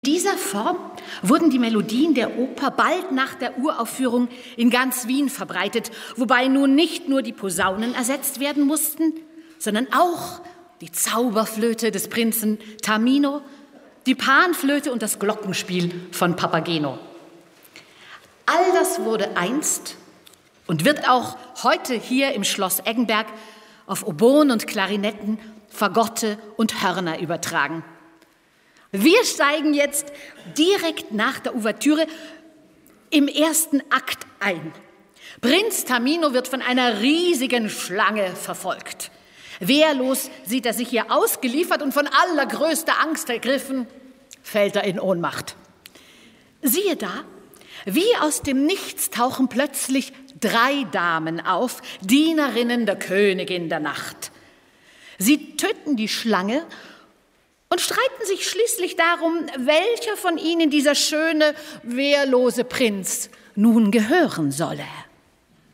In dieser Form wurden die Melodien der Oper bald nach der Uraufführung in ganz Wien verbreitet, wobei nun nicht nur die Posaunen ersetzt werden mussten, sondern auch die Zauberflöte des Prinzen Tamino, die Panflöte und das Glockenspiel von Papageno. All das wurde einst und wird auch heute hier im Schloss Eggenberg auf Oboen und Klarinetten, Fagotte und Hörner übertragen. Wir steigen jetzt direkt nach der Ouvertüre im ersten Akt ein. Prinz Tamino wird von einer riesigen Schlange verfolgt. Wehrlos sieht er sich hier ausgeliefert und von allergrößter Angst ergriffen, fällt er in Ohnmacht. Siehe da, wie aus dem Nichts tauchen plötzlich 3 Damen auf, Dienerinnen der Königin der Nacht. Sie töten die Schlange und streiten sich schließlich darum, welcher von ihnen dieser schöne, wehrlose Prinz nun gehören solle.